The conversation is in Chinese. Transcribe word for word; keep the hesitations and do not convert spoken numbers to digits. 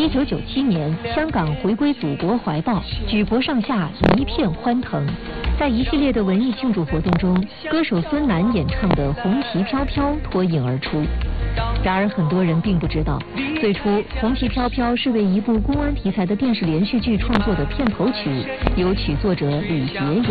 一九九七年，香港回归祖国怀抱，举国上下一片欢腾。在一系列的文艺庆祝活动中，歌手孙楠演唱的《红旗飘飘》脱颖而出。然而，很多人并不知道，最初《红旗飘飘》是为一部公安题材的电视连续剧创作的片头曲，由曲作者李杰演